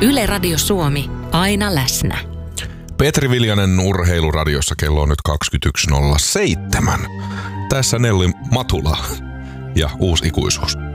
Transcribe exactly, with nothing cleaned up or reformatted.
Yle Radio Suomi, aina läsnä. Petri Viljanen Urheiluradiossa, kello on nyt kaksikymmentäyksi nolla seitsemän. Tässä Nelli Matula ja Uusi ikuisuus.